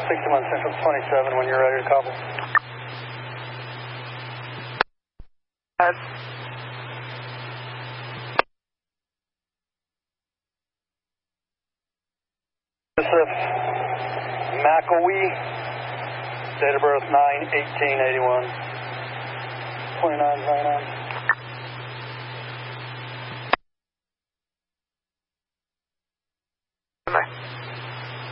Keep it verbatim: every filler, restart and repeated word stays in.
sixty-one Central twenty-seven when you're ready to cobble. Uh, Joseph McElwee, date of birth nine eighteen eighty-one, twenty-nine ninety-nine.